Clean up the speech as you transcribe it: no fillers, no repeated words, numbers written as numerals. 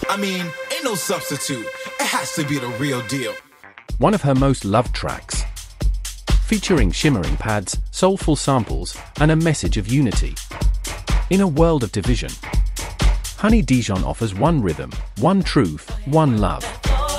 I mean, ain't no substitute. It has to be the real deal. One of her most loved tracks. Featuring shimmering pads, soulful samples, and a message of unity. In a world of division, Honey Dijon offers one rhythm, one truth, one love.